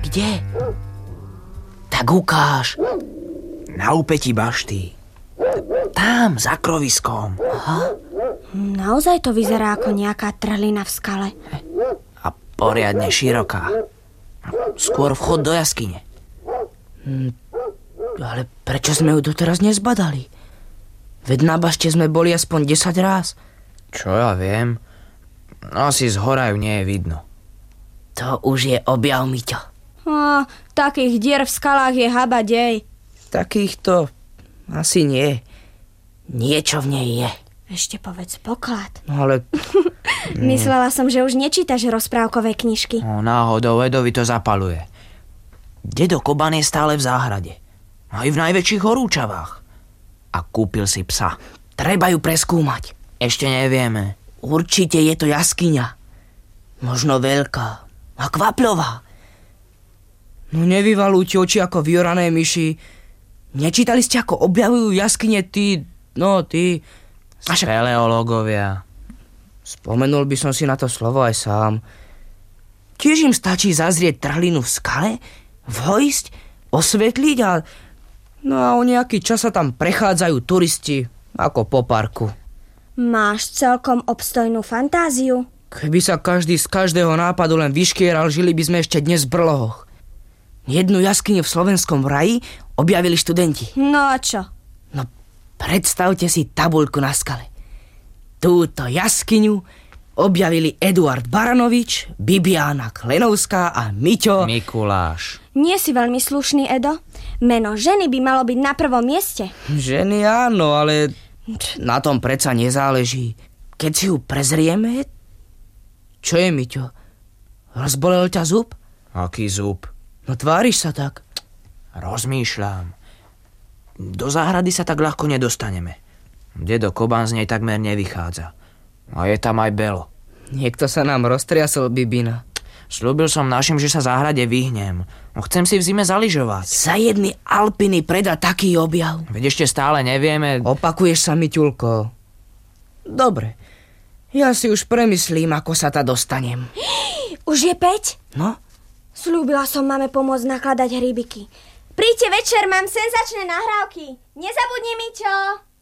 Kde? Tak ukáž. Na úpetí bašty. Tam, za kroviskom. Aha. Naozaj to vyzerá ako nejaká trhlina v skale. A poriadne široká. Skôr vchod do jaskyne. Ale prečo sme ju doteraz nezbadali? Veď na bašte sme boli aspoň 10 ráz. Čo ja viem? Asi zhora ju nie je vidno. To už je objav, Miťo. Takých dier v skalách je habadej. Takýchto asi nie. Niečo v nej je. Ešte povedz poklad. No ale... Myslela som, že už nečítaš rozprávkové knižky. No, náhodou Edovi to zapaluje. Dedo Koban je stále v záhrade. Aj v najväčších horúčavách. A kúpil si psa. Treba ju preskúmať. Ešte nevieme. Určite je to jaskyňa. Možno veľká. A kvapľová. No nevyvalujte oči ako vyorané myši. Nečítali ste, ako objavujú jaskyne tí... Speleológovia. Spomenul by som si na to slovo aj sám. Tiež im stačí zazrieť trhlinu v skale, vojsť, osvetliť a... No a o nejaký čas sa tam prechádzajú turisti, ako po parku. Máš celkom obstojnú fantáziu. Keby sa každý z každého nápadu len vyškieral, žili by sme ešte dnes v brlohoch. Jednu jaskyňu v slovenskom raji objavili študenti. No a čo? No predstavte si tabuľku na skale. Túto jaskyňu objavili Eduard Baranovič, Bibiana Klenovská a Miťo... Mikuláš. Nie si veľmi slušný, Edo. Meno ženy by malo byť na prvom mieste. Ženy áno, ale na tom predsa nezáleží. Keď si ju prezrieme... Čo je, Miťo? Rozbolel ťa zub? Aký zub? No tváriš sa tak. Rozmýšľam. Do záhrady sa tak ľahko nedostaneme. Dedo Koban z nej takmer nevychádza. A je tam aj Belo. Niekto sa nám roztriasol, Bibina. Sľúbil som našim, že sa záhrade vyhnem. Chcem si v zime zaližovať. Za jedny Alpiny predá taký objav. Veď ešte stále nevieme... Opakuješ sa, Miťulko. Dobre. Ja si už premyslím, ako sa ta dostanem. Už je 5? No? Sľúbila som mame pomôcť nakladať hríbiky. Príďte večer, mám senzačné nahrávky. Nezabudni, Miťo.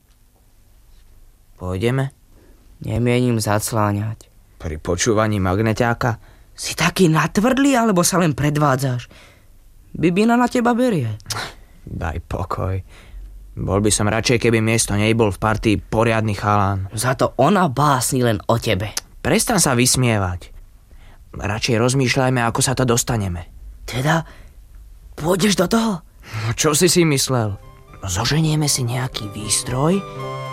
Pôjdeme? Nemienim zacláňať. Pri počúvaní magneťáka? Si taký natvrdlý, alebo sa len predvádzaš? Bibina na teba berie. Daj pokoj. Bol by som radšej, keby miesto nej bol v partii poriadny chalán. Za to ona básni len o tebe. Prestan sa vysmievať. Radšej rozmýšľajme, ako sa to dostaneme. Teda, pôjdeš do toho? No čo si myslel? Zoženieme si nejaký výstroj